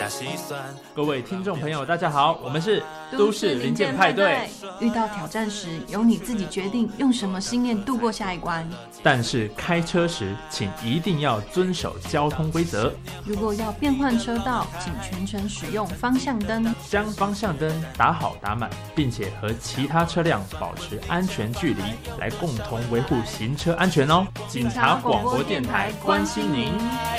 细算。 各位听众朋友大家好，我们是都市零件派对。 遇到挑战时，由你自己决定用什么信念度过下一关。 但是开车时，请一定要遵守交通规则。 如果要变换车道，请全程使用方向灯， 将方向灯打好打满，并且和其他车辆保持安全距离，来共同维护行车安全哦。警察广播电台关心您。